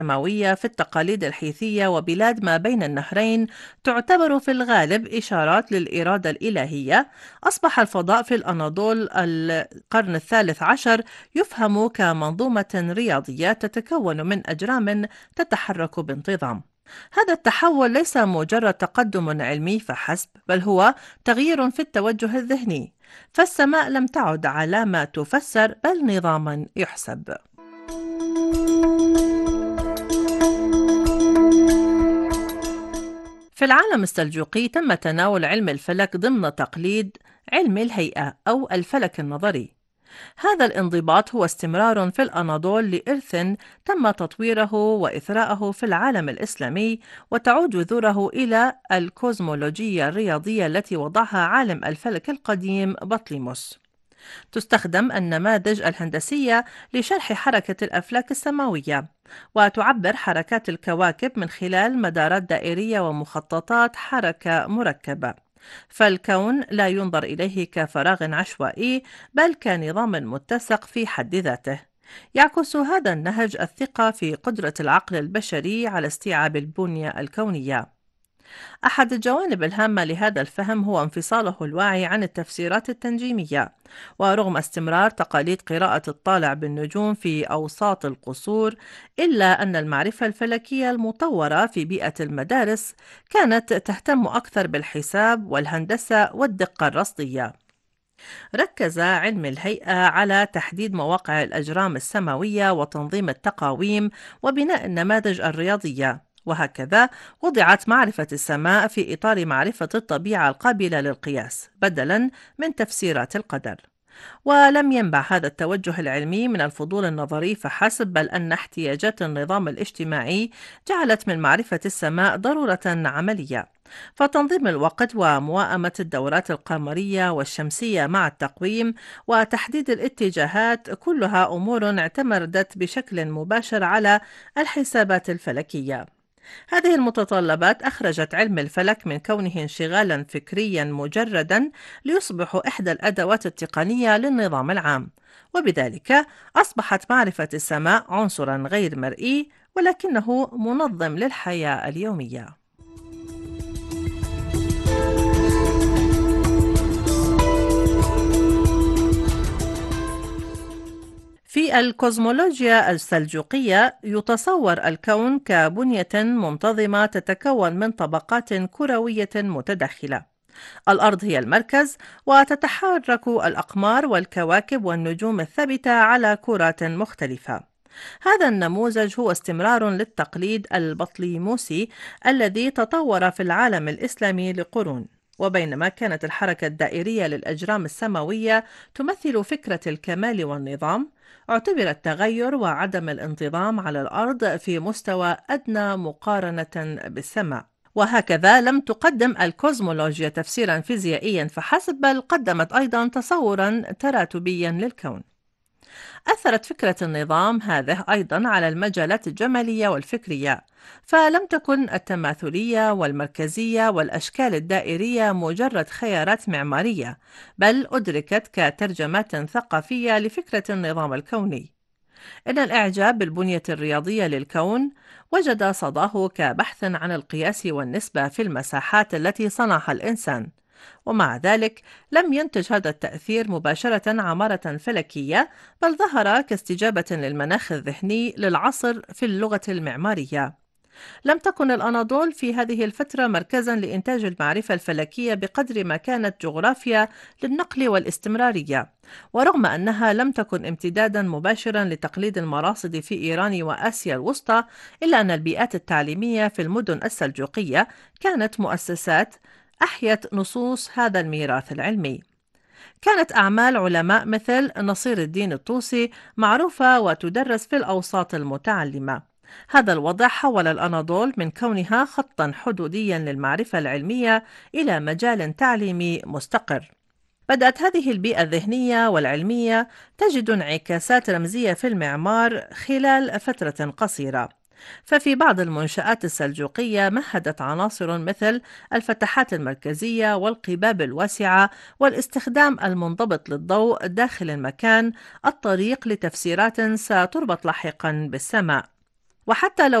السماوية في التقاليد الحيثية وبلاد ما بين النهرين تعتبر في الغالب إشارات للإرادة الإلهية. أصبح الفضاء في الأناضول القرن الثالث عشر يفهم كمنظومة رياضية تتكون من أجرام تتحرك بانتظام. هذا التحول ليس مجرد تقدم علمي فحسب، بل هو تغيير في التوجه الذهني، فالسماء لم تعد علامة تفسر بل نظاما يحسب. في العالم السلجوقي تم تناول علم الفلك ضمن تقليد علم الهيئة أو الفلك النظري. هذا الانضباط هو استمرار في الأناضول لإرث تم تطويره وإثراءه في العالم الإسلامي، وتعود جذوره إلى الكوزمولوجيا الرياضية التي وضعها عالم الفلك القديم بطليموس. تستخدم النماذج الهندسية لشرح حركة الأفلاك السماوية، وتعبر حركات الكواكب من خلال مدارات دائرية ومخططات حركة مركبة. فالكون لا ينظر إليه كفراغ عشوائي، بل كنظام متسق في حد ذاته. يعكس هذا النهج الثقة في قدرة العقل البشري على استيعاب البنية الكونية. أحد الجوانب الهامة لهذا الفهم هو انفصاله الواعي عن التفسيرات التنجيمية. ورغم استمرار تقاليد قراءة الطالع بالنجوم في أوساط القصور، إلا أن المعرفة الفلكية المطورة في بيئة المدارس كانت تهتم أكثر بالحساب والهندسة والدقة الرصدية. ركز علم الهيئة على تحديد مواقع الأجرام السماوية وتنظيم التقاويم وبناء النماذج الرياضية، وهكذا وضعت معرفة السماء في إطار معرفة الطبيعة القابلة للقياس بدلاً من تفسيرات القدر. ولم ينبع هذا التوجه العلمي من الفضول النظري فحسب، بل أن احتياجات النظام الاجتماعي جعلت من معرفة السماء ضرورة عملية. فتنظيم الوقت ومواءمة الدورات القمرية والشمسية مع التقويم وتحديد الاتجاهات كلها أمور اعتمدت بشكل مباشر على الحسابات الفلكية. هذه المتطلبات أخرجت علم الفلك من كونه انشغالا فكريا مجردا ليصبح إحدى الأدوات التقنية للنظام العام، وبذلك أصبحت معرفة السماء عنصرا غير مرئي ولكنه منظم للحياة اليومية. في الكوزمولوجيا السلجوقية يتصور الكون كبنية منتظمة تتكون من طبقات كروية متداخلة. الأرض هي المركز، وتتحرك الأقمار والكواكب والنجوم الثابتة على كرات مختلفة. هذا النموذج هو استمرار للتقليد البطليموسي الذي تطور في العالم الإسلامي لقرون. وبينما كانت الحركة الدائرية للأجرام السماوية تمثل فكرة الكمال والنظام، اعتبر التغير وعدم الانتظام على الأرض في مستوى أدنى مقارنة بالسماء. وهكذا لم تقدم الكوزمولوجيا تفسيرا فيزيائيا فحسب، بل قدمت أيضا تصورا تراتبيا للكون. أثرت فكرة النظام هذه أيضا على المجالات الجمالية والفكرية، فلم تكن التماثلية والمركزية والأشكال الدائرية مجرد خيارات معمارية، بل أدركت كترجمات ثقافية لفكرة النظام الكوني. إن الإعجاب بالبنية الرياضية للكون وجد صداه كبحث عن القياس والنسبة في المساحات التي صنعها الإنسان، ومع ذلك لم ينتج هذا التأثير مباشرة عمارة فلكية، بل ظهر كاستجابة للمناخ الذهني للعصر في اللغة المعمارية. لم تكن الأناضول في هذه الفترة مركزا لإنتاج المعرفة الفلكية بقدر ما كانت جغرافيا للنقل والاستمرارية. ورغم أنها لم تكن امتدادا مباشرا لتقليد المراصد في إيران وآسيا الوسطى، إلا أن البيئات التعليمية في المدن السلجوقية كانت مؤسسات أحيت نصوص هذا الميراث العلمي. كانت أعمال علماء مثل نصير الدين الطوسي معروفة وتدرس في الأوساط المتعلمة. هذا الوضع حول الأناضول من كونها خطا حدوديا للمعرفة العلمية إلى مجال تعليمي مستقر. بدأت هذه البيئة الذهنية والعلمية تجد انعكاسات رمزية في المعمار خلال فترة قصيرة. ففي بعض المنشآت السلجوقية مهدت عناصر مثل الفتحات المركزية والقباب الواسعة والاستخدام المنضبط للضوء داخل المكان الطريق لتفسيرات ستربط لاحقا بالسماء. وحتى لو